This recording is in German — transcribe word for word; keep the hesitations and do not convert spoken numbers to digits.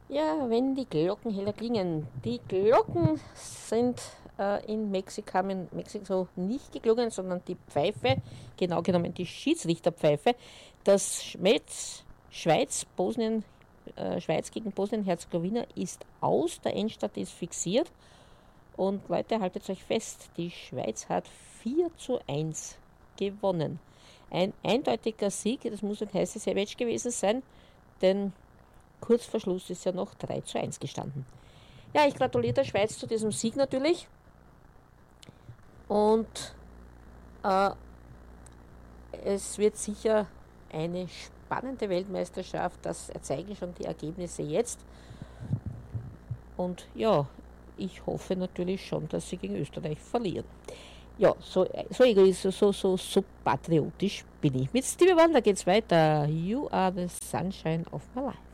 Ja, wenn die Glocken heller klingen. Die Glocken sind äh, in Mexiko, haben in Mexiko nicht geklungen, sondern die Pfeife, genau genommen die Schiedsrichterpfeife, das Schmelz, Schweiz, Bosnien, äh, Schweiz gegen Bosnien-Herzegowina ist aus, der Endstand ist fixiert. Und Leute, haltet euch fest, die Schweiz hat vier zu eins gewonnen. Ein eindeutiger Sieg, das muss ein heißes Match gewesen sein, denn kurz vor Schluss ist ja noch drei zu eins gestanden. Ja, ich gratuliere der Schweiz zu diesem Sieg natürlich. Und äh, es wird sicher eine spannende Weltmeisterschaft, das zeigen schon die Ergebnisse jetzt. Und ja, ich hoffe natürlich schon, dass sie gegen Österreich verlieren. Ja, so, so egoistisch, so, so, so patriotisch bin ich. Mit Stevie Wonder geht's weiter. You are the sunshine of my life.